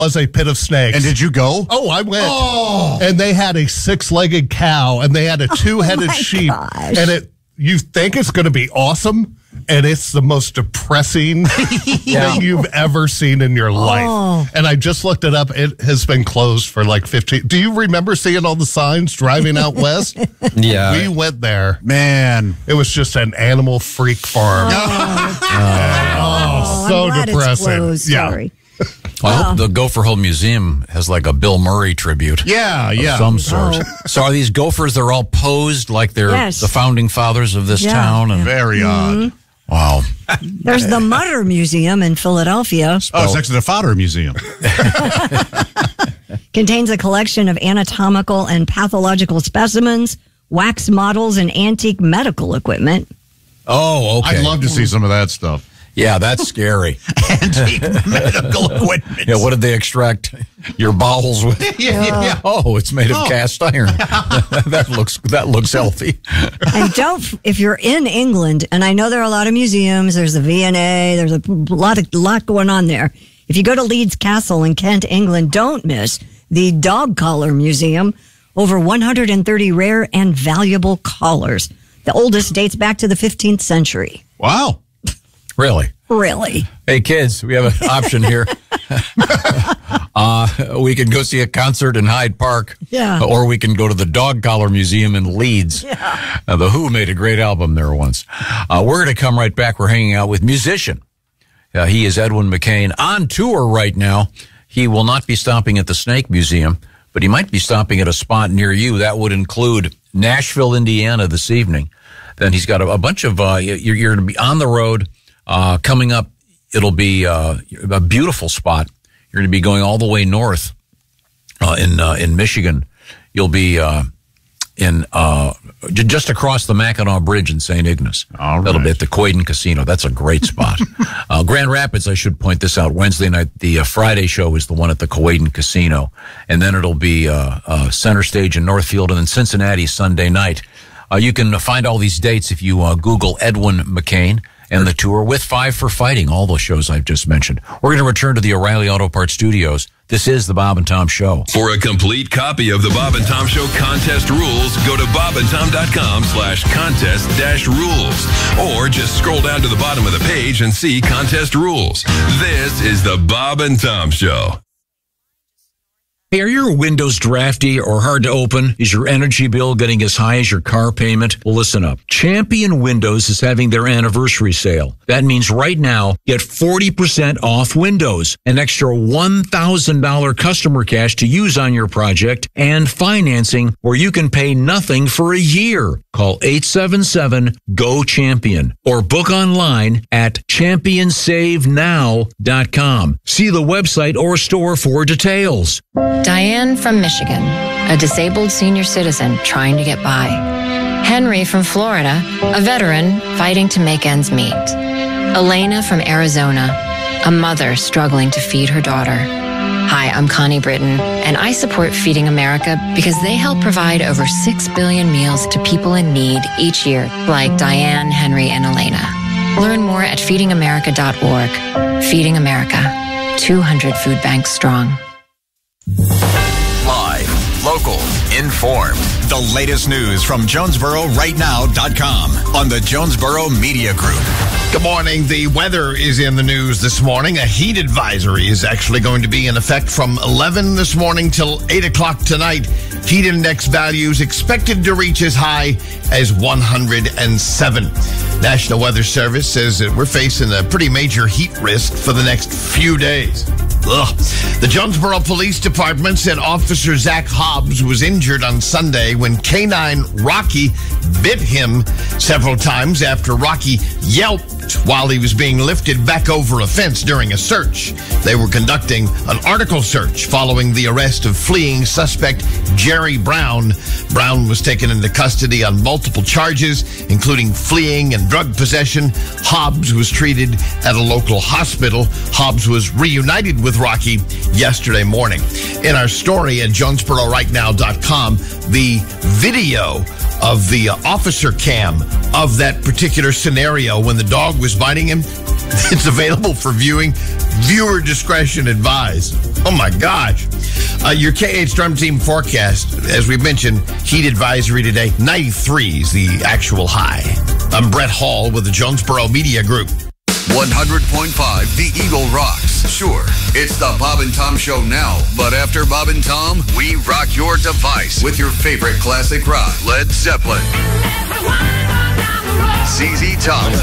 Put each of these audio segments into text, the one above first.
was a pit of snakes. And did you go? Oh, I went. Oh. And they had a 6-legged cow, and they had a 2-headed sheep. Gosh. And you think it's going to be awesome, and it's the most depressing thing you've ever seen in your life. Oh. And I just looked it up. It has been closed for like 15. Do you remember seeing all the signs driving out west? Yeah. We went there. Man. It was just an animal freak farm. So I'm glad depressing. It's closed. Yeah. Sorry. I hope the Gopher Hole Museum has like a Bill Murray tribute. Yeah. Of some sort. Oh. So are these gophers, they're all posed like they're Yes. the founding fathers of this town? And Very odd. wow. There's the Mutter Museum in Philadelphia. Oh, it's next to the Fodder Museum. Contains a collection of anatomical and pathological specimens, wax models, and antique medical equipment. Oh, okay. I'd love to see some of that stuff. Yeah, that's scary. Antique medical equipment. Yeah, what did they extract your bowels with? Yeah. Oh, it's made of cast iron. that looks healthy. And if you're in England, and I know there are a lot of museums, there's the V&A, there's a lot going on there. If you go to Leeds Castle in Kent, England, don't miss the Dog Collar Museum. Over 130 rare and valuable collars. The oldest dates back to the 15th century. Wow. Really? Really? Hey, kids, we have an option here. We can go see a concert in Hyde Park. Yeah. Or we can go to the Dog Collar Museum in Leeds. Yeah. The Who made a great album there once. We're going to come right back. We're hanging out with musician. He is Edwin McCain on tour right now. He will not be stopping at the Snake Museum, but he might be stopping at a spot near you. That would include Nashville, Indiana this evening. Then he's got a bunch of, you're going to be on the road. Coming up, it'll be a beautiful spot. You're going to be going all the way north in Michigan. You'll be just across the Mackinac Bridge in St. Ignace. All right. That'll be at the Coyden Casino. That's a great spot. Grand Rapids, I should point this out, Wednesday night, the Friday show is the one at the Coyden Casino. And then it'll be Center Stage in Northfield, and then Cincinnati Sunday night. You can find all these dates if you Google Edwin McCain and the tour with Five for Fighting, all those shows I've just mentioned. We're going to return to the O'Reilly Auto Parts Studios. This is the Bob and Tom Show. For a complete copy of the Bob and Tom Show contest rules, go to bobandtom.com/contest-rules. Or just scroll down to the bottom of the page and see contest rules. This is the Bob and Tom Show. Hey, are your windows drafty or hard to open? Is your energy bill getting as high as your car payment? Well, listen up. Champion Windows is having their anniversary sale. That means right now, get 40% off windows, an extra $1,000 customer cash to use on your project, and financing where you can pay nothing for a year. Call 877-GO-CHAMPION or book online at championsavenow.com. See the website or store for details. Diane from Michigan, a disabled senior citizen trying to get by. Henry from Florida, a veteran fighting to make ends meet. Elena from Arizona, a mother struggling to feed her daughter. Hi, I'm Connie Britton, and I support Feeding America because they help provide over 6 billion meals to people in need each year, like Diane, Henry, and Elena. Learn more at feedingamerica.org. Feeding America, 200 food banks strong. Live, local, informed. The latest news from JonesboroRightNow.com on the Jonesboro Media Group. Good morning. The weather is in the news this morning. A heat advisory is actually going to be in effect from 11 this morning till 8 o'clock tonight. Heat index values expected to reach as high as 107. National Weather Service says that we're facing a pretty major heat risk for the next few days. Ugh. The Jonesboro Police Department said Officer Zach Hobbs was injured on Sunday when Canine Rocky bit him several times after Rocky yelped while he was being lifted back over a fence during a search. They were conducting an article search following the arrest of fleeing suspect Jerry Brown. Brown was taken into custody on multiple charges, including fleeing and drug possession. Hobbs was treated at a local hospital. Hobbs was reunited with Rocky yesterday morning. In our story at JonesboroRightNow.com, the video of the officer cam of that particular scenario when the dog was biting him, it's available for viewing. Viewer discretion advised. Oh, my gosh. Your K8 Storm Team forecast, as we mentioned, heat advisory today. 93 is the actual high. I'm Brett Hall with the Jonesboro Media Group. 100.5 The Eagle rocks. Sure, it's the Bob and Tom Show now, but after Bob and Tom, we rock your device with your favorite classic rock. Led Zeppelin, ZZ Top,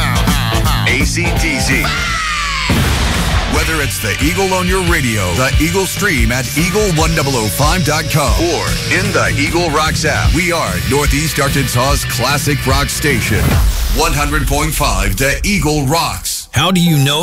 AC/DC. Whether it's the Eagle on your radio, the Eagle stream at eagle1005.com, or in the Eagle Rocks app, we are Northeast Arkansas's classic rock station. 100.5 The Eagle rocks. How do you know